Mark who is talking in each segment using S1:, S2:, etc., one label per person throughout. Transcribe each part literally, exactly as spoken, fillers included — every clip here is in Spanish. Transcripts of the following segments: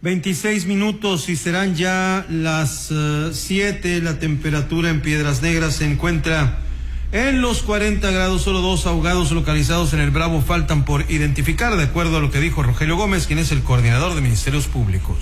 S1: veintiséis minutos y serán ya las uh, siete. La temperatura en Piedras Negras se encuentra en los cuarenta grados. Solo dos ahogados localizados en el Bravo faltan por identificar, de acuerdo a lo que dijo Rogelio Gómez, quien es el coordinador de Ministerios Públicos.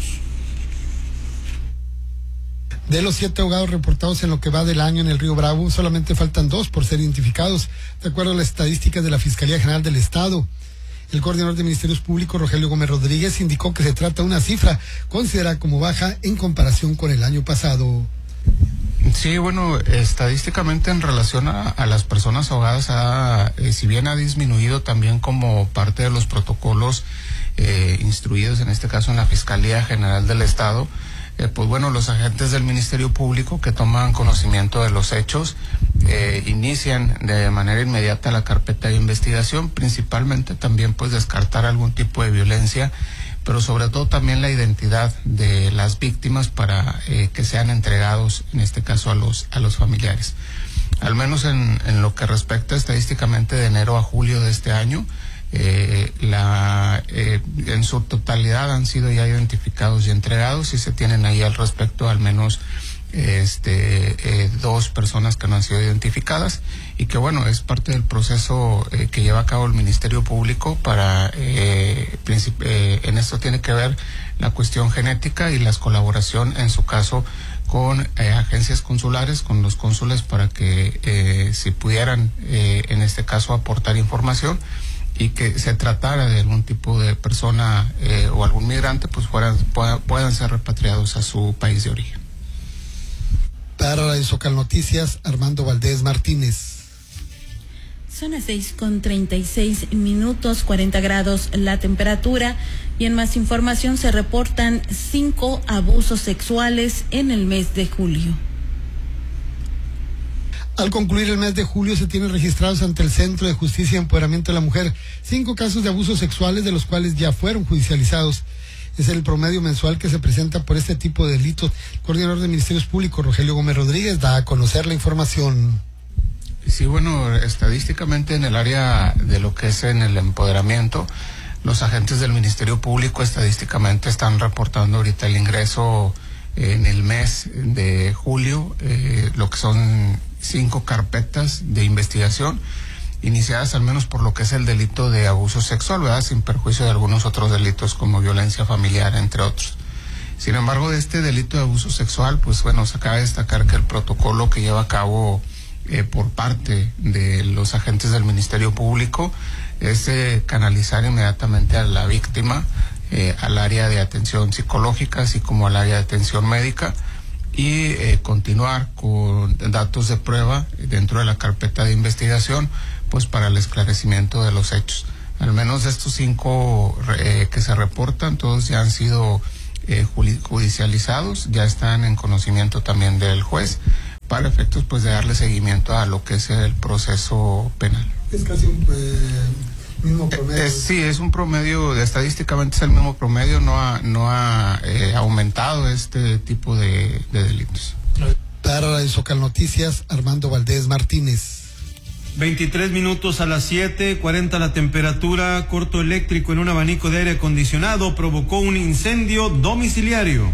S2: De los siete ahogados reportados en lo que va del año en el río Bravo, solamente faltan dos por ser identificados, de acuerdo a las estadísticas de la Fiscalía General del Estado. El coordinador de Ministerios Públicos, Rogelio Gómez Rodríguez, indicó que se trata de una cifra considerada como baja en comparación con el año pasado.
S3: Sí, bueno, estadísticamente en relación a, a las personas ahogadas, ha, eh, si bien ha disminuido también como parte de los protocolos eh, instruidos, en este caso en la Fiscalía General del Estado, Eh, pues bueno, los agentes del Ministerio Público que toman conocimiento de los hechos eh, inician de manera inmediata la carpeta de investigación, principalmente también pues descartar algún tipo de violencia, pero sobre todo también la identidad de las víctimas para eh, que sean entregados, en este caso a los a los familiares. Al menos en, en lo que respecta estadísticamente de enero a julio de este año, Eh, la, eh, en su totalidad han sido ya identificados y entregados, y se tienen ahí al respecto al menos este eh, dos personas que no han sido identificadas, y que bueno, es parte del proceso eh, que lleva a cabo el Ministerio Público para eh, eh, en esto tiene que ver la cuestión genética y la colaboración en su caso con eh, agencias consulares, con los cónsules, para que eh, si pudieran eh, en este caso aportar información y que se tratara de algún tipo de persona eh, o algún migrante, pues fueran, puedan, puedan ser repatriados a su país de origen.
S2: Para Radio Zócalo Noticias, Armando Valdés Martínez.
S4: Son las seis con treinta y seis minutos, cuarenta grados la temperatura, y en más información se reportan cinco abusos sexuales en el mes de julio.
S2: Al concluir el mes de julio se tienen registrados ante el Centro de Justicia y Empoderamiento de la Mujer cinco casos de abusos sexuales, de los cuales ya fueron judicializados. Es el promedio mensual que se presenta por este tipo de delitos. El coordinador de Ministerios Públicos, Rogelio Gómez Rodríguez, da a conocer la información.
S3: Sí, bueno, estadísticamente en el área de lo que es en el empoderamiento, los agentes del Ministerio Público estadísticamente están reportando ahorita el ingreso en el mes de julio, eh, lo que son cinco carpetas de investigación iniciadas al menos por lo que es el delito de abuso sexual, ¿verdad?, sin perjuicio de algunos otros delitos como violencia familiar, entre otros. Sin embargo, de este delito de abuso sexual, pues bueno, se acaba de destacar que el protocolo que lleva a cabo eh, por parte de los agentes del Ministerio Público es eh, canalizar inmediatamente a la víctima eh, al área de atención psicológica, así como al área de atención médica, y eh, continuar con datos de prueba dentro de la carpeta de investigación, pues para el esclarecimiento de los hechos. Al menos de estos cinco eh, que se reportan, todos ya han sido eh, judicializados, ya están en conocimiento también del juez, para efectos pues de darle seguimiento a lo que es el proceso penal.
S2: Es casi un eh, mismo promedio.
S3: Es, sí, es un promedio, estadísticamente es el mismo promedio, no ha, no ha eh, aumentado este tipo de, de delitos.
S2: Para Radio Zócalo Noticias, Armando Valdés Martínez.
S1: veintitrés minutos a las siete, cuarenta la temperatura. Corto eléctrico en un abanico de aire acondicionado provocó un incendio domiciliario.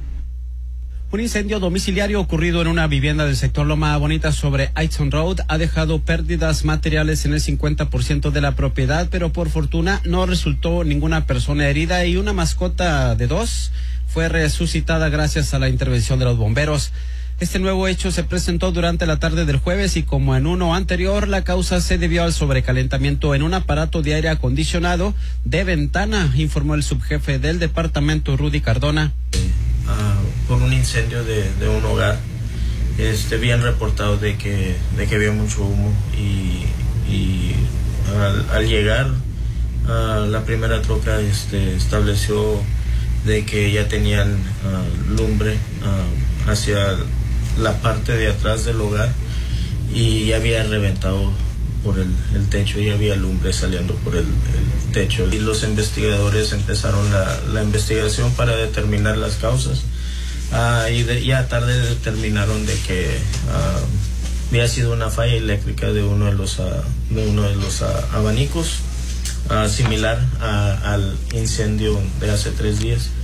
S5: Un incendio domiciliario ocurrido en una vivienda del sector Loma Bonita sobre Aiton Road ha dejado pérdidas materiales en el cincuenta por ciento de la propiedad, pero por fortuna no resultó ninguna persona herida, y una mascota de dos fue resucitada gracias a la intervención de los bomberos. Este nuevo hecho se presentó durante la tarde del jueves, y como en uno anterior, la causa se debió al sobrecalentamiento en un aparato de aire acondicionado de ventana, informó el subjefe del departamento, Rudy Cardona.
S6: Uh, por un incendio de, de un hogar, este, bien reportado de que, de que había mucho humo, y, y al, al llegar uh, la primera troca este, estableció de que ya tenían uh, lumbre uh, hacia la parte de atrás del hogar, y ya había reventado por el, el techo, y había lumbre saliendo por el, el techo, y los investigadores empezaron la, la investigación para determinar las causas, uh, y de, ya tarde determinaron de que uh, había sido una falla eléctrica de uno de los, uh, de uno de los uh, abanicos, uh, similar a, al incendio de hace tres días,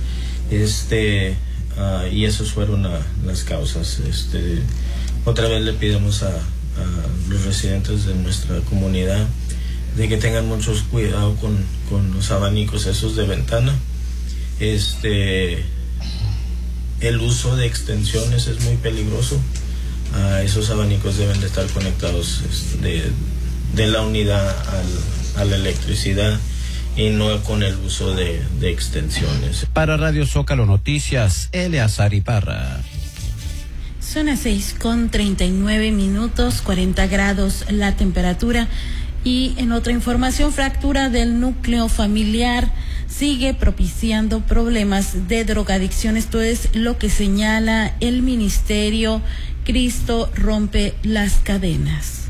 S6: Este, uh, y esas fueron uh, las causas. Este, otra vez le pedimos a, a los residentes de nuestra comunidad de que tengan mucho cuidado con, con los abanicos esos de ventana. Este, el uso de extensiones es muy peligroso. Uh, esos abanicos deben de estar conectados de, de la unidad al, a la electricidad y no con el uso de, de extensiones.
S5: Para Radio Zócalo Noticias, Eleazar Iparra.
S4: Son las seis con treinta y nueve minutos, cuarenta grados la temperatura. Y en otra información, fractura del núcleo familiar sigue propiciando problemas de drogadicción. Esto es lo que señala el ministerio. Cristo rompe las cadenas.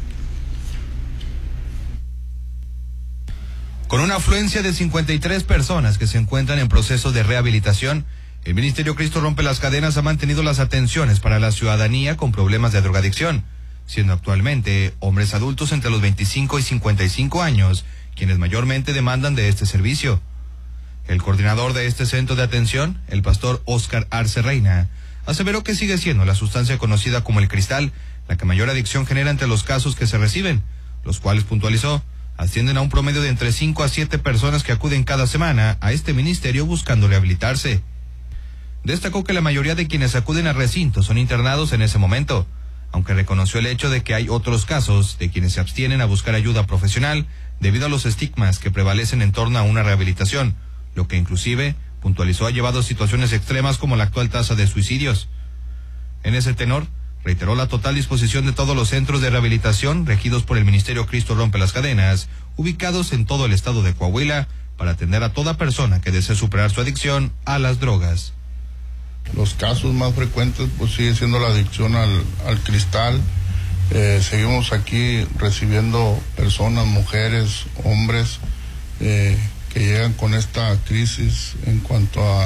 S7: Con una afluencia de cincuenta y tres personas que se encuentran en proceso de rehabilitación, el Ministerio Cristo Rompe las Cadenas ha mantenido las atenciones para la ciudadanía con problemas de drogadicción, siendo actualmente hombres adultos entre los veinticinco y cincuenta y cinco años quienes mayormente demandan de este servicio. El coordinador de este centro de atención, el pastor Óscar Arce Reina, aseveró que sigue siendo la sustancia conocida como el cristal la que mayor adicción genera entre los casos que se reciben, los cuales, puntualizó, ascienden a un promedio de entre cinco a siete personas que acuden cada semana a este ministerio buscando rehabilitarse. Destacó que la mayoría de quienes acuden al recinto son internados en ese momento, aunque reconoció el hecho de que hay otros casos de quienes se abstienen a buscar ayuda profesional debido a los estigmas que prevalecen en torno a una rehabilitación, lo que inclusive, puntualizó, ha llevado a situaciones extremas como la actual tasa de suicidios. En ese tenor, reiteró la total disposición de todos los centros de rehabilitación regidos por el Ministerio Cristo Rompe las Cadenas, ubicados en todo el estado de Coahuila, para atender a toda persona que desee superar su adicción a las drogas.
S8: Los casos más frecuentes pues sigue siendo la adicción al, al cristal. Eh, seguimos aquí recibiendo personas, mujeres, hombres, eh, que llegan con esta crisis en cuanto a,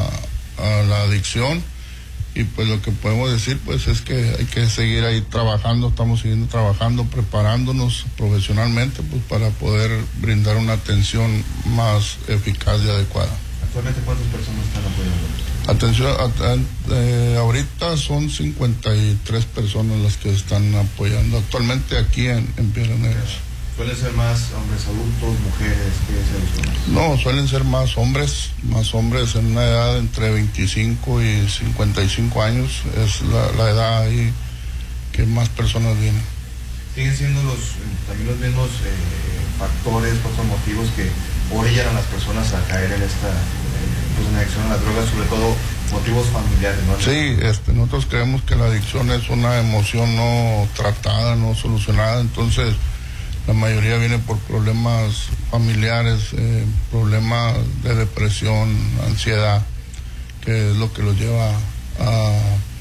S8: a la adicción, y pues lo que podemos decir pues es que hay que seguir ahí trabajando, estamos siguiendo trabajando, preparándonos profesionalmente pues para poder brindar una atención más eficaz y adecuada.
S7: ¿Actualmente cuántas personas están apoyando?
S8: Atención, at, eh, ahorita son cincuenta y tres personas las que están apoyando actualmente aquí en, en Piedras Negras.
S7: ¿Suelen ser más hombres adultos, mujeres? ¿Qué es eso?
S8: No, suelen ser más hombres, más hombres en una edad entre veinticinco y cincuenta y cinco años, es la, la edad ahí que más personas vienen.
S7: ¿Siguen siendo los también los mismos eh, factores, otros motivos que orillan a las personas a caer en esta eh, pues en adicción a las drogas, sobre todo motivos familiares, ¿no?
S8: Sí, este, nosotros creemos que la adicción es una emoción no tratada, no solucionada, entonces la mayoría viene por problemas familiares, eh, problemas de depresión, ansiedad, que es lo que los lleva a,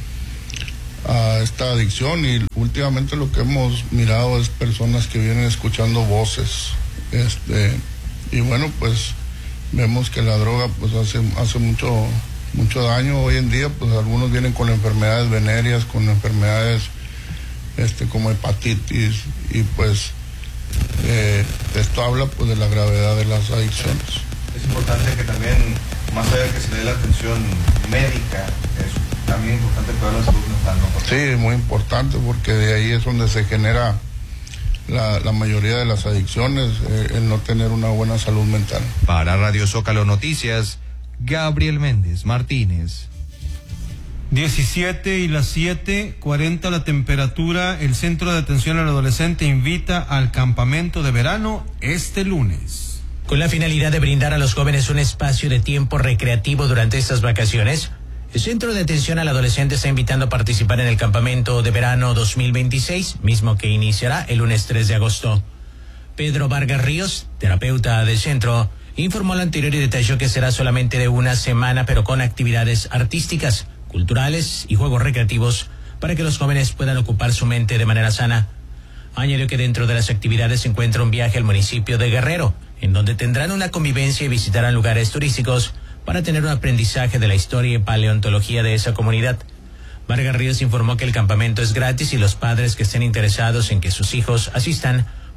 S8: a esta adicción. Y últimamente lo que hemos mirado es personas que vienen escuchando voces, este, y bueno, pues vemos que la droga pues hace, hace mucho, mucho daño. Hoy en día pues algunos vienen con enfermedades venéreas, con enfermedades este, como hepatitis, y pues Eh, esto habla pues de la gravedad de las adicciones.
S7: Es importante que también, más allá de que se le dé la atención médica, es también importante cuidar la salud mental, ¿no?
S8: Sí, muy importante, porque de ahí es donde se genera la, la mayoría de las adicciones, eh, el no tener una buena salud mental.
S7: Para Radio Zócalo Noticias, Gabriel Méndez Martínez.
S1: diecisiete y las siete cuarenta la temperatura. El Centro de Atención al Adolescente invita al campamento de verano este lunes.
S9: Con la finalidad de brindar a los jóvenes un espacio de tiempo recreativo durante estas vacaciones, el Centro de Atención al Adolescente está invitando a participar en el campamento de verano dos mil veintiséis, mismo que iniciará el lunes tres de agosto. Pedro Vargas Ríos, terapeuta del centro, informó lo anterior y detalló que será solamente de una semana, pero con actividades artísticas, culturales y juegos recreativos para que los jóvenes puedan ocupar su mente de manera sana. Añadió que dentro de las actividades se encuentra un viaje al municipio de Guerrero, en donde tendrán una convivencia y visitarán lugares turísticos para tener un aprendizaje de la historia y paleontología de esa comunidad. Vargas Ríos informó que el campamento es gratis y los padres que estén interesados en que sus hijos asistan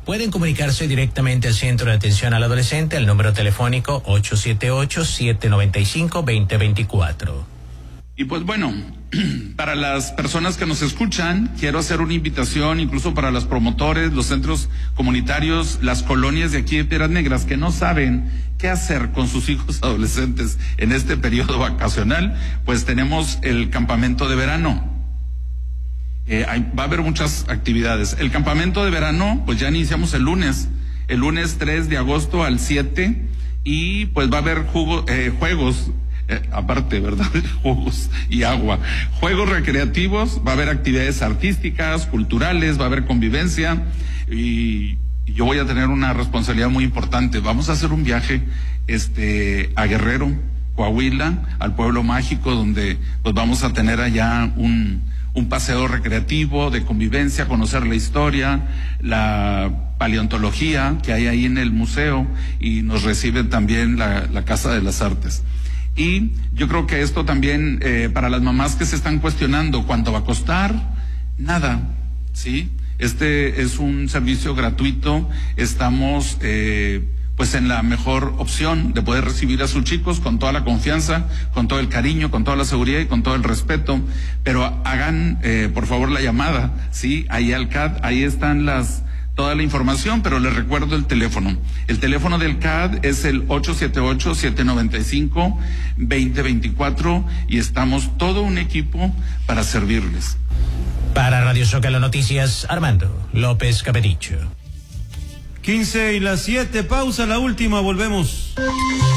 S9: pueden comunicarse directamente al Centro de Atención al Adolescente al número telefónico ocho siete ocho, siete nueve cinco, dos cero dos cuatro.
S10: Y pues bueno, para las personas que nos escuchan, quiero hacer una invitación incluso para los promotores, los centros comunitarios, las colonias de aquí de Piedras Negras que no saben qué hacer con sus hijos adolescentes en este periodo vacacional, pues tenemos el campamento de verano. Eh, hay, va a haber muchas actividades. El campamento de verano, pues ya iniciamos el lunes, el lunes tres de agosto al siete, y pues va a haber jugo, eh, juegos. Eh, aparte, ¿verdad? Juegos y agua. Juegos recreativos, va a haber actividades artísticas, culturales, va a haber convivencia y, y yo voy a tener una responsabilidad muy importante. Vamos a hacer un viaje este, a Guerrero, Coahuila, al pueblo mágico, donde pues vamos a tener allá un, un paseo recreativo de convivencia, conocer la historia, la paleontología que hay ahí en el museo, y nos recibe también la, la Casa de las Artes. Y yo creo que esto también, eh, para las mamás que se están cuestionando cuánto va a costar, nada, ¿sí? Este es un servicio gratuito, estamos eh, pues en la mejor opción de poder recibir a sus chicos con toda la confianza, con todo el cariño, con toda la seguridad y con todo el respeto, pero hagan eh, por favor la llamada, ¿sí? Ahí al C A D, ahí están las... toda la información, pero les recuerdo el teléfono. El teléfono del C A D es el ocho siete ocho, siete nueve cinco, dos cero dos cuatro y estamos todo un equipo para servirles.
S9: Para Radio Zócalo Noticias, Armando López Capedicho.
S1: quince y las siete, pausa, la última, volvemos.